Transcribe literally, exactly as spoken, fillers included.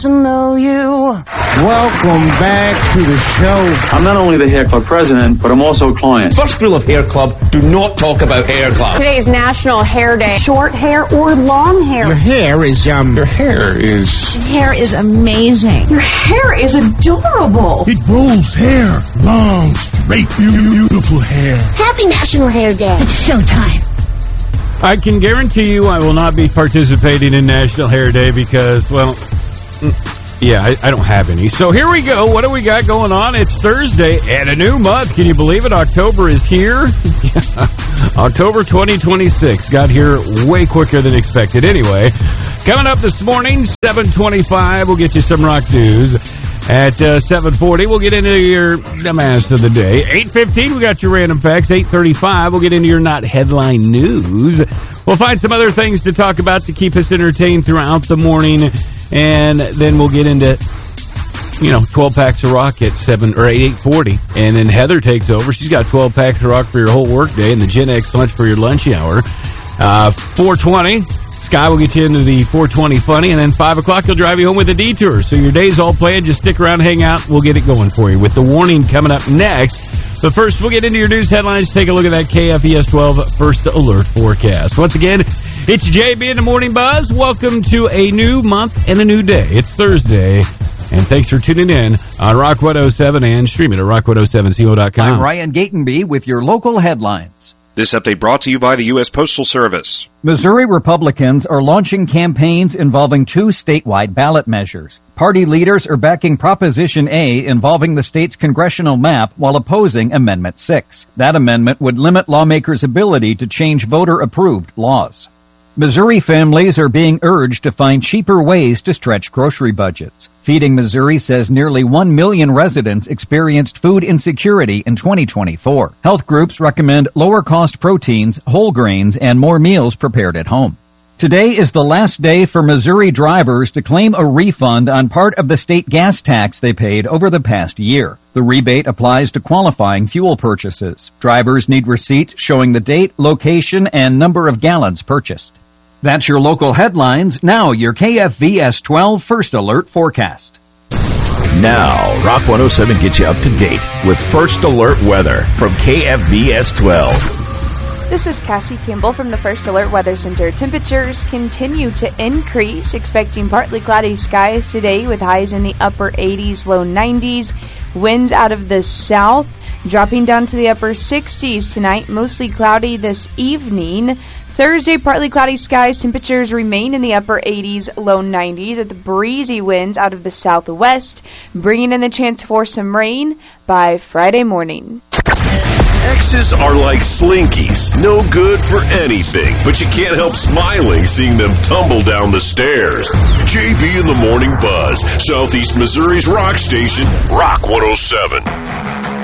to know you. Welcome back to the show. I'm not only the Hair Club president, but I'm also a client. First rule of Hair Club, do not talk about Hair Club. Today is National Hair Day. Short hair or long hair. Your hair is, um... Your hair is... Your hair is amazing. Your hair is adorable. It grows hair. Long, straight, beautiful hair. Happy National Hair Day. It's showtime. I can guarantee you I will not be participating in National Hair Day because, well... Yeah, I, I don't have any. So here we go. What do we got going on? It's Thursday and a new month. Can you believe it? October is here. October twenty twenty-six. Got here way quicker than expected. Anyway, coming up this morning, seven twenty-five, we'll get you some rock news. At uh, seven forty, we'll get into your dumbass of the day. eight fifteen, we got your random facts. eight thirty-five, we'll get into your not headline news. We'll find some other things to talk about to keep us entertained throughout the morning. And then we'll get into, you know, twelve packs of rock at seven or eight forty. And then Heather takes over. She's got twelve packs of rock for your whole work day and the Gen X lunch for your lunch hour. Uh, four twenty, Sky will get you into the four twenty funny. And then five o'clock, he'll drive you home with a detour. So your day's all planned. Just stick around, hang out. We'll get it going for you with the warning coming up next. But first, we'll get into your news headlines. Take a look at that K F E S twelve First Alert forecast. Once again, it's J B in the Morning Buzz. Welcome to a new month and a new day. It's Thursday, and thanks for tuning in on Rock one oh seven and streaming at rock one oh seven co dot com. I'm Ryan Gatenby with your local headlines. This update brought to you by the U S Postal Service. Missouri Republicans are launching campaigns involving two statewide ballot measures. Party leaders are backing Proposition A involving the state's congressional map while opposing Amendment six. That amendment would limit lawmakers' ability to change voter-approved laws. Missouri families are being urged to find cheaper ways to stretch grocery budgets. Feeding Missouri says nearly one million residents experienced food insecurity in twenty twenty-four. Health groups recommend lower-cost proteins, whole grains, and more meals prepared at home. Today is the last day for Missouri drivers to claim a refund on part of the state gas tax they paid over the past year. The rebate applies to qualifying fuel purchases. Drivers need receipts showing the date, location, and number of gallons purchased. That's your local headlines. Now, your K F V S twelve First Alert forecast. Now, Rock one oh seven gets you up to date with First Alert weather from K F V S twelve. This is Cassie Kimball from the First Alert Weather Center. Temperatures continue to increase, expecting partly cloudy skies today with highs in the upper eighties, low nineties. Winds out of the south dropping down to the upper sixties tonight, mostly cloudy this evening. Thursday, partly cloudy skies. Temperatures remain in the upper eighties, low nineties with breezy winds out of the southwest, bringing in the chance for some rain by Friday morning. Exes are like slinkies, no good for anything, but you can't help smiling seeing them tumble down the stairs. J B in the Morning Buzz, Southeast Missouri's rock station, Rock one oh seven.